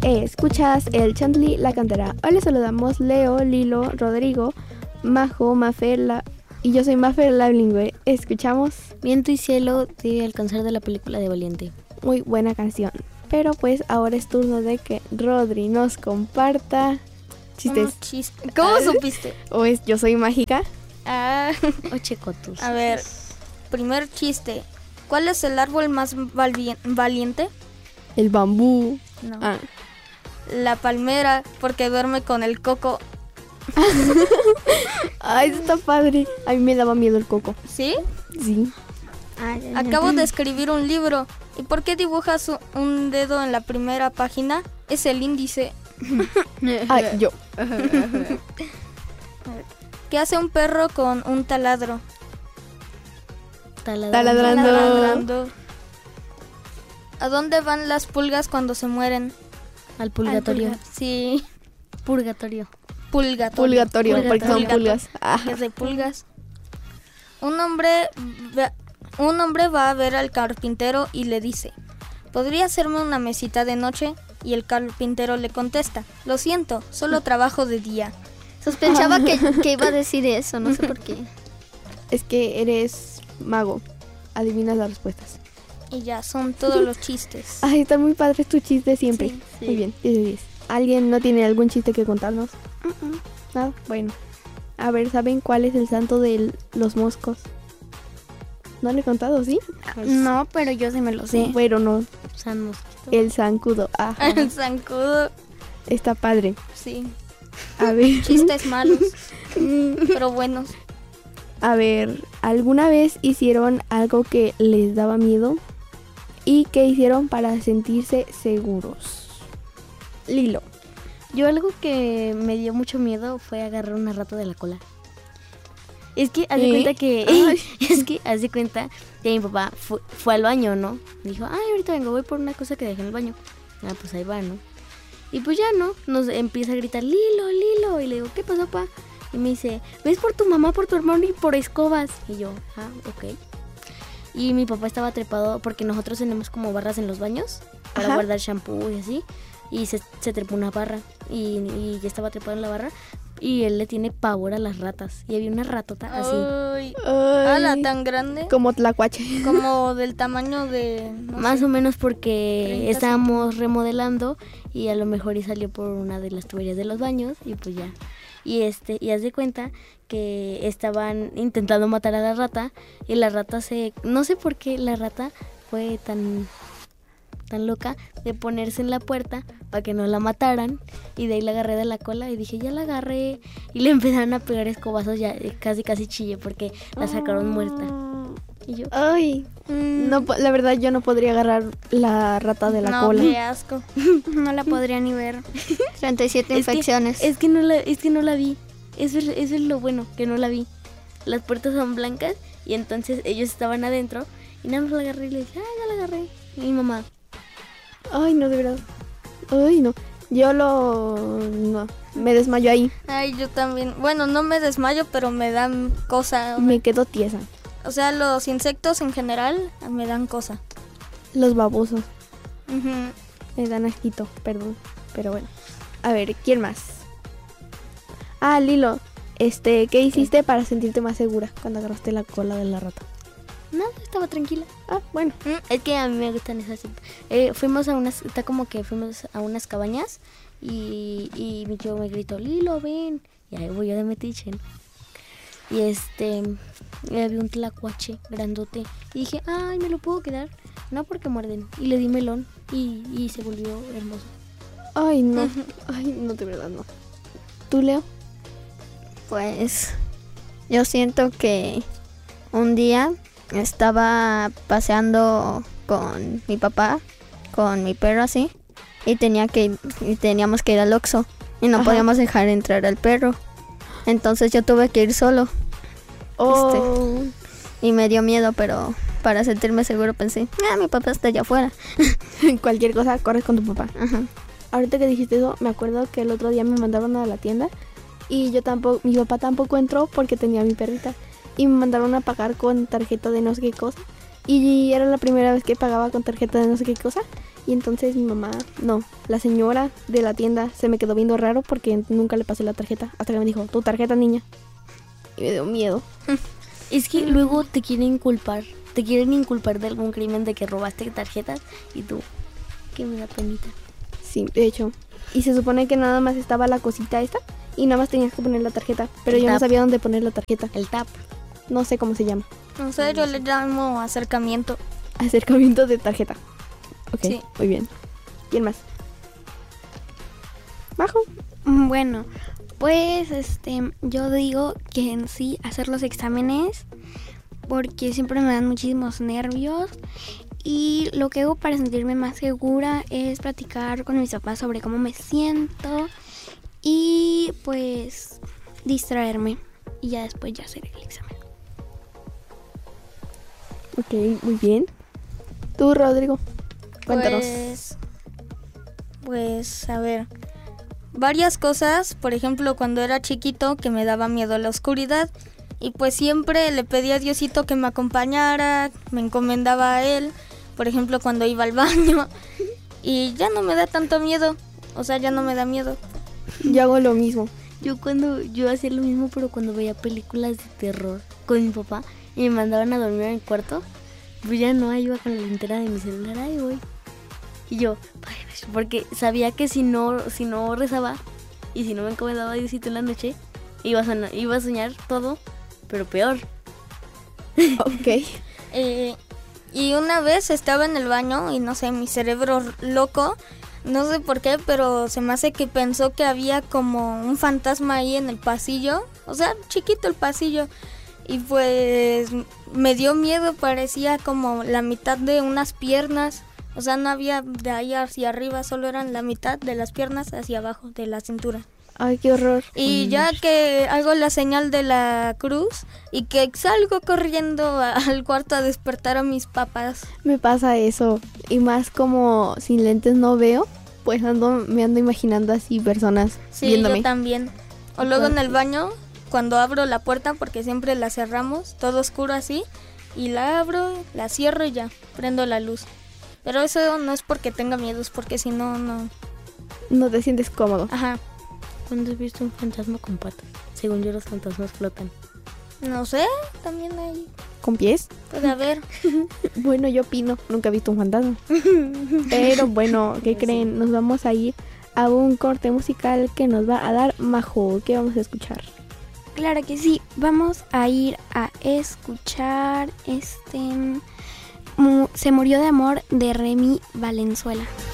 Escuchas el Chantley La Cantera. Hoy les saludamos Leo, Lilo, Rodrigo, Majo, Mafer y yo soy Mafer la bilingüe. Escuchamos Viento y cielo de Alcanzar de la película de Valiente. Muy buena canción. Pero pues ahora es turno de que Rodri nos comparta chistes. ¿Cómo supiste? ¿O es Yo Soy Mágica? O checotus. A ver, primer chiste. ¿Cuál es el árbol más valiente? El bambú. No. La palmera, porque duerme con el coco. Ay, está padre. A mí me daba miedo el coco. ¿Sí? Sí. Acabo de escribir un libro. ¿Y por qué dibujas un dedo en la primera página? Es el índice. Ay, yo. ¿Qué hace un perro con un taladro? Taladrando. ¿A dónde van las pulgas cuando se mueren? Al purgatorio. Sí. Purgatorio. Purgatorio, porque son pulgas. Es de pulgas. Un hombre va a ver al carpintero y le dice: ¿podría hacerme una mesita de noche? Y el carpintero le contesta: lo siento, solo trabajo de día. Sospechaba que iba a decir eso, no sé por qué. Es que eres mago. Adivinas las respuestas. Y ya, son todos los chistes. Ay, está muy padre tu chiste siempre. Sí. Muy bien, 10 de 10. ¿Alguien no tiene algún chiste que contarnos? Nada, bueno. A ver, ¿saben cuál es el santo de los moscos? ¿No le he contado, sí? No, pero yo sí me lo sé. Bueno, no. San Mosquito. El zancudo. Ajá. El zancudo. Está padre. Sí. A ver. Chistes malos, pero buenos. A ver, ¿alguna vez hicieron algo que les daba miedo? ¿Y qué hicieron para sentirse seguros? Lilo. Yo algo que me dio mucho miedo fue agarrar una rata de la cola. Es que haz de cuenta que mi papá fue al baño, ¿no? Dijo, ahorita vengo, voy por una cosa que dejé en el baño. Pues ahí va, ¿no? Y pues ya, ¿no? Nos empieza a gritar, Lilo, Lilo. Y le digo, ¿qué pasó, papá? Y me dice, ves por tu mamá, por tu hermano y por escobas. Y yo, ok. Y mi papá estaba trepado porque nosotros tenemos como barras en los baños para guardar shampoo y así. Y se trepó una barra y ya estaba trepado en la barra. Y él le tiene pavor a las ratas. Y había una ratota así. Ay. ¿Ala tan grande? Como tlacuache. Como del tamaño de... Más o menos porque estábamos remodelando y a lo mejor y salió por una de las tuberías de los baños y pues ya. Y haz de cuenta que estaban intentando matar a la rata y la rata no sé por qué la rata fue tan loca de ponerse en la puerta para que no la mataran y de ahí la agarré de la cola y dije, ya la agarré, y le empezaron a pegar escobazos, ya casi chille porque la sacaron muerta. Y yo, no, la verdad yo no podría agarrar la rata de la cola. No, qué asco. No la podría ni ver. 37 infecciones. Es que no la vi. Eso es lo bueno, que no la vi. Las puertas son blancas y entonces ellos estaban adentro y nada más la agarré y le dije, ya la agarré. Y mi mamá, ay, no, de verdad. Ay, no. No, me desmayo ahí. Ay, yo también. Bueno, no me desmayo, pero me dan cosa. Me quedo tiesa. O sea, los insectos en general me dan cosa. Los babosos. Uh-huh. Me dan asquito, perdón. Pero bueno. A ver, ¿quién más? Lilo. ¿Qué hiciste para sentirte más segura cuando agarraste la cola de la rata? nada, estaba tranquila. Bueno. Es que a mí me gustan esas. Fuimos a unas cabañas y mi tío me gritó, Lilo, ven. Y ahí voy yo de metiche, ¿no? Y había un tlacuache grandote. Y dije, ay, ¿me lo puedo quedar? No, porque muerden. Y le di melón y se volvió hermoso. Ay, no. Ay, no, de verdad no. ¿Tú, Leo? Pues yo siento que un día estaba paseando con mi papá, con mi perro así, y teníamos que ir al Oxxo y no podíamos dejar entrar al perro. Entonces yo tuve que ir solo. Y me dio miedo, pero para sentirme seguro pensé, mi papá está allá afuera. Cualquier cosa, corres con tu papá. Ajá. Ahorita que dijiste eso, me acuerdo que el otro día me mandaron a la tienda y mi papá tampoco entró porque tenía a mi perrita. Y me mandaron a pagar con tarjeta de no sé qué cosa. Y era la primera vez que pagaba con tarjeta de no sé qué cosa. Y entonces mi mamá, no, la señora de la tienda se me quedó viendo raro porque nunca le pasé la tarjeta. Hasta que me dijo, tu tarjeta, niña. Y me dio miedo. Es que luego te quieren inculpar de algún crimen, de que robaste tarjetas y tú, que me da penita. Sí, de hecho. Y se supone que nada más estaba la cosita esta y nada más tenías que poner la tarjeta. Pero El yo no tap. sabía dónde poner la tarjeta. El tap. No sé cómo se llama. No sé, yo le llamo acercamiento. Acercamiento de tarjeta. Ok, Sí. muy bien. ¿Quién más? Majo. Bueno, pues yo digo que en sí hacer los exámenes porque siempre me dan muchísimos nervios y lo que hago para sentirme más segura es platicar con mis papás sobre cómo me siento y pues distraerme y ya después ya hacer el examen. Ok, muy bien. Tú, Rodrigo. Cuéntanos. Pues, a ver, varias cosas, por ejemplo, cuando era chiquito que me daba miedo la oscuridad y pues siempre le pedía a Diosito que me acompañara, me encomendaba a él, por ejemplo, cuando iba al baño y ya no me da tanto miedo, o sea, ya no me da miedo. Yo hago lo mismo. Yo hacía lo mismo, pero cuando veía películas de terror con mi papá y me mandaban a dormir en el cuarto, pues ya no, ahí iba con la linterna de mi celular, ahí voy. Y yo, porque sabía que si no rezaba y si no me encomendaba a Diosito en la noche, iba a soñar todo, pero peor. Ok. Y una vez estaba en el baño y no sé, mi cerebro loco, no sé por qué, pero se me hace que pensó que había como un fantasma ahí en el pasillo, o sea, chiquito el pasillo. Y pues me dio miedo, parecía como la mitad de unas piernas. O sea, no había de ahí hacia arriba, solo eran la mitad de las piernas hacia abajo, de la cintura. Ay, qué horror. Y ya que hago la señal de la cruz y que salgo corriendo al cuarto a despertar a mis papás. Me pasa eso. Y más como sin lentes no veo, pues me ando imaginando así personas Sí, viéndome. yo también. O luego en el baño, cuando abro la puerta, porque siempre la cerramos, todo oscuro así, y la abro, la cierro y ya, prendo la luz. Pero eso no es porque tenga miedo, es porque si no, no. No te sientes cómodo. Ajá. ¿Cuándo has visto un fantasma con patas? Según yo, los fantasmas flotan. No sé, también hay. ¿Con pies? Puede haber. Bueno, yo opino. Nunca he visto un fantasma. Pero bueno, ¿qué creen? Nos vamos a ir a un corte musical que nos va a dar Majo. ¿Qué vamos a escuchar? Claro que sí, vamos a ir a escuchar Se murió de amor de Remy Valenzuela.